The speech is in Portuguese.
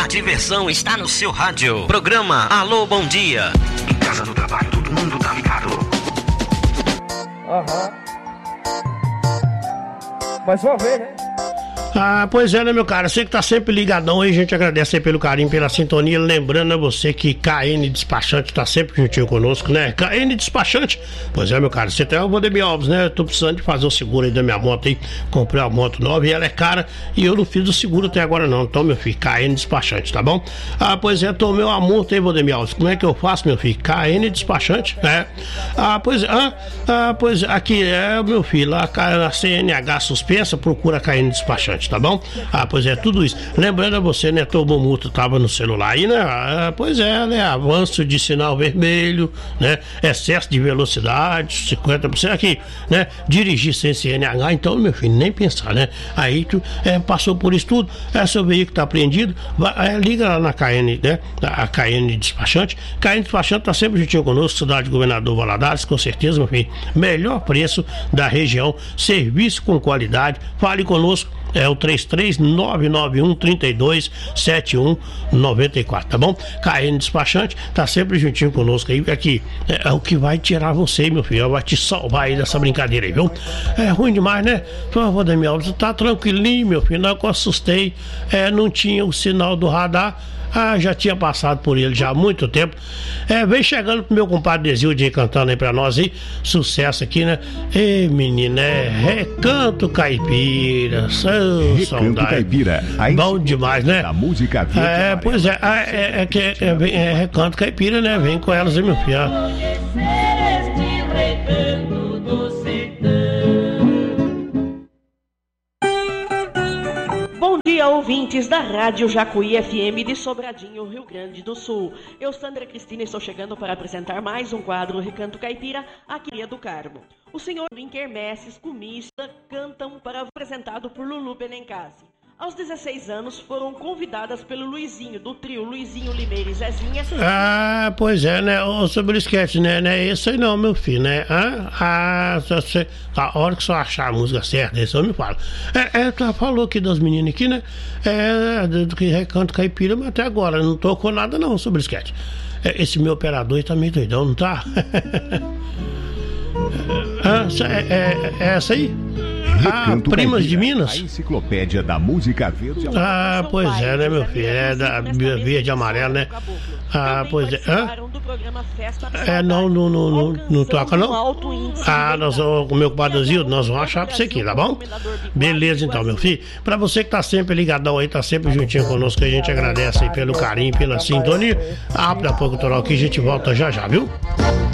A diversão está no seu rádio. Programa Alô Bom Dia. Em casa, no trabalho, todo mundo tá ligado. Mais uma vez, né? Pois é, né, meu cara? Você que tá sempre ligadão aí, a gente agradece aí pelo carinho, pela sintonia. Lembrando a você que KN Despachante tá sempre juntinho conosco, né? KN Despachante. Pois é, meu cara, você tem o Valdemir Alves, né? Eu tô precisando de fazer o seguro aí da minha moto aí. Comprei uma moto nova e ela é cara e eu não fiz o seguro até agora não. Então, meu filho, KN Despachante, tá bom? Pois é, tomei uma multa aí, Valdemir Alves. Como é que eu faço, meu filho? KN Despachante, né? Pois aqui é, meu filho, lá na CNH suspensa, procura KN Despachante, tá bom? Pois é, tudo isso. Lembrando a você, né, tomou multa, tava no celular aí, né? Pois é, né, avanço de sinal vermelho, né, excesso de velocidade, 50% aqui, né, dirigir sem CNH, então, meu filho, nem pensar, né? Aí tu passou por isso tudo, seu veículo tá apreendido, liga lá na KN, né, a KN Despachante. KN Despachante tá sempre juntinho conosco, cidade Governador Valadares, com certeza, meu filho, melhor preço da região, serviço com qualidade, fale conosco. É o 33991327194, tá bom? KN Despachante tá sempre juntinho conosco aí, aqui é o que vai tirar você, meu filho, vai te salvar aí dessa brincadeira aí, viu? É ruim demais, né? Por favor, Daniel Alves, tá tranquilinho, meu filho, não é que eu assustei, não tinha o sinal do radar. Já tinha passado por ele já há muito tempo. Vem chegando pro meu compadre Desilde aí cantando aí pra nós aí. Sucesso aqui, né? Ei, menina, Recanto Caipira. Recanto Caipira. Bom demais, né? Da música verde. Pois é, Recanto Caipira, né? Vem com elas aí, meu filho. Bom dia, ouvintes da Rádio Jacuí FM de Sobradinho, Rio Grande do Sul. Eu, Sandra Cristina, estou chegando para apresentar mais um quadro Recanto Caipira, aqui do Carmo. O senhor Quermesses, Comista, cantam para apresentado por Lulu Benincase. Aos 16 anos, foram convidadas pelo Luizinho, do trio Luizinho, Limeira e Zezinha. Pois é, né? Sobre o esquete, né? Não é isso aí não, meu filho, né? A hora que você achar a música certa, isso eu me falo. Tu falou aqui das meninas aqui, né? Do que Recanto Caipira, mas até agora não tocou nada não sobre o esquete. Esse meu operador tá meio doidão, não tá? Essa aí? Primas Caipira, de Minas? A enciclopédia da música verde. Pois é, né, meu filho? É da verde e amarela, né? Pois é. Não toca, não? Nós vamos, com o meu compadre Zildo, nós vamos achar pra você aqui, tá bom? Beleza, então, meu filho. Pra você que tá sempre ligadão aí, tá sempre juntinho conosco, a gente agradece aí pelo carinho, pela sintonia. Pra pouco, Toral, aqui a gente volta já, viu?